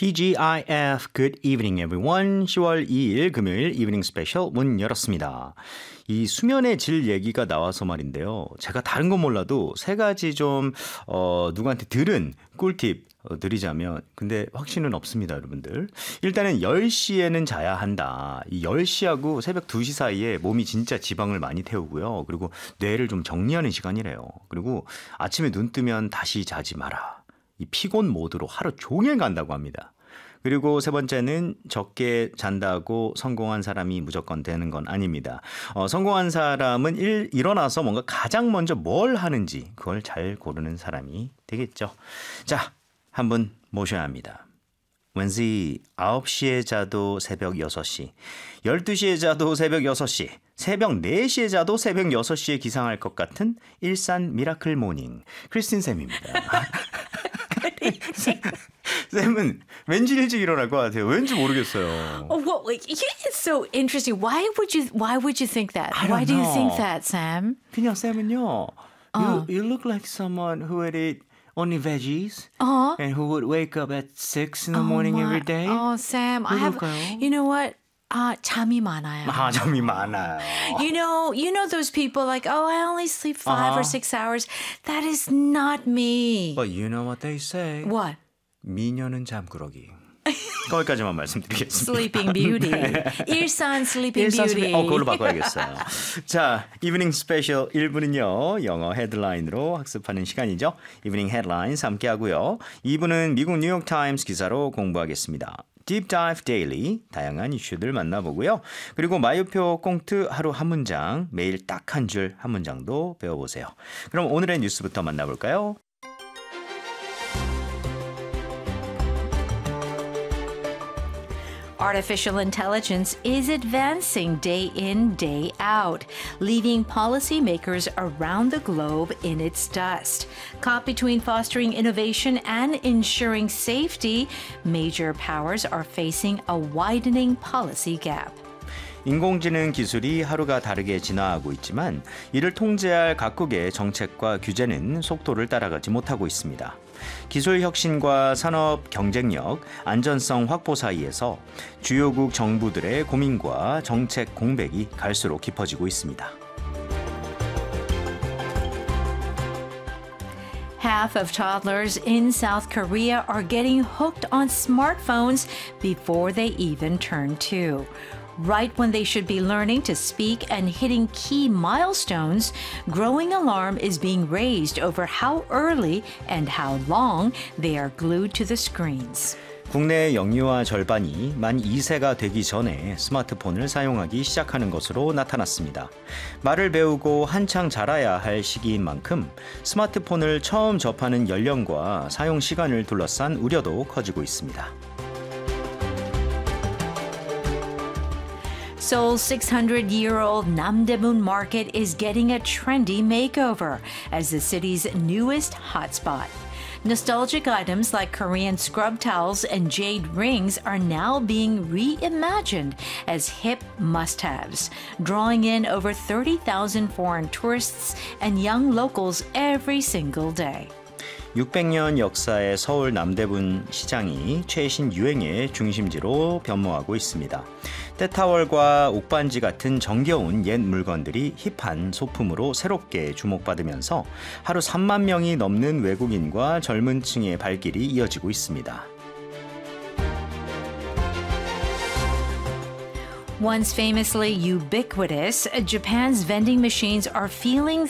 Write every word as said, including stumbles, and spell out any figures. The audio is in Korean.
티지아이에프 Good evening everyone. 시월 이일 금요일 이브닝 스페셜 문 열었습니다. 이 수면의 질 얘기가 나와서 말인데요. 제가 다른 건 몰라도 세 가지 좀 어, 누구한테 들은 꿀팁 어, 드리자면 근데 확신은 없습니다, 여러분들. 일단은 열 시에는 자야 한다. 이 열 시하고 새벽 두 시 사이에 몸이 진짜 지방을 많이 태우고요. 그리고 뇌를 좀 정리하는 시간이래요. 그리고 아침에 눈 뜨면 다시 자지 마라. 이 피곤 모드로 하루 종일 간다고 합니다. 그리고 세 번째는 적게 잔다고 성공한 사람이 무조건 되는 건 아닙니다. 어, 성공한 사람은 일, 일어나서 뭔가 가장 먼저 뭘 하는지 그걸 잘 고르는 사람이 되겠죠. 자, 한 분 모셔야 합니다. 왠지 아홉 시에 자도 새벽 여섯 시, 열두 시에 자도 새벽 여섯 시, 새벽 네 시에 자도 새벽 여섯 시에 기상할 것 같은 일산 미라클 모닝 크리스틴 쌤입니다. 쌤은 왠지 일찍 일어날 것 같아요. 왠지 모르겠어요. Oh, well, it's so interesting. Why would you Why would you think that? I don't Why do you know. think that, Sam? 그냥 쌤은요. 어. You, you look like someone who would eat only veggies 어? and who would wake up at six in the Oh, morning my- every day. Oh, Sam, I have. 그럴까요? You know what? 아, 잠이 많아요. 아, 잠이 많아요. You know, you know those people like, oh, I only sleep five Uh-huh. or six hours. That is not me. But you know what they say. What? 미녀는 잠꾸러기. 거기까지만 말씀드리겠습니다. Sleeping Beauty. 일산 Sleeping 일산 Beauty. 슬립- 어, 그걸로 바꿔야겠어요. 자, 이브닝 스페셜 일 부는요. 영어 헤드라인으로 학습하는 시간이죠. 이브닝 헤드라인스 함께 하고요. 이 부는 미국 뉴욕타임스 기사로 공부하겠습니다. Deep Dive Daily, 다양한 이슈들 만나보고요. 그리고 마유표 꽁트 하루 한 문장, 매일 딱 한 줄 한 문장도 배워보세요. 그럼 오늘의 뉴스부터 만나볼까요? Artificial intelligence is advancing day in, day out, leaving policymakers around the globe in its dust. Caught between fostering innovation and ensuring safety, major powers are facing a widening policy gap. 인공지능 기술이 하루가 다르게 진화하고 있지만 이를 통제할 각국의 정책과 규제는 속도를 따라가지 못하고 있습니다. 기술 혁신과 산업 경쟁력, 안전성 확보 사이에서 주요국 정부들의 고민과 정책 공백이 갈수록 깊어지고 있습니다. Half of toddlers in South Korea are getting hooked on smartphones before they even turn two. Right when they should be learning to speak and hitting key milestones, growing alarm is being raised over how early and how long they are glued to the screens. 국내 영유아 절반이 만 이 세가 되기 전에 스마트폰을 사용하기 시작하는 것으로 나타났습니다. 말을 배우고 한창 자라야 할 시기인 만큼 스마트폰을 처음 접하는 연령과 사용 시간을 둘러싼 우려도 커지고 있습니다. Seoul's six hundred year old Namdaemun Market is getting a trendy makeover as the city's newest hotspot. Nostalgic items like Korean scrub towels and jade rings are now being reimagined as hip must-haves, drawing in over thirty thousand foreign tourists and young locals every single day. 육백 년 역사의 서울 남대문 시장이 최신 유행의 중심지로 변모하고 있습니다. 때타월과 옥반지 같은 정겨운 옛 물건들이 힙한 소품으로 새롭게 주목받으면서 하루 삼만 명이 넘는 외국인과 젊은 층의 발길이 이어지고 있습니다. Once famously ubiquitous, Japan's vending machines are feeling